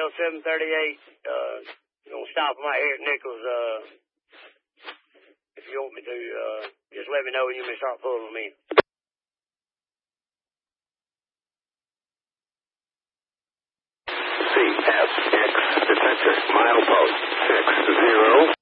L 738. You're gonna stop them right here at Nichols. If you want me to, just let me know and you may start pulling them in. CFX detector, milepost 60.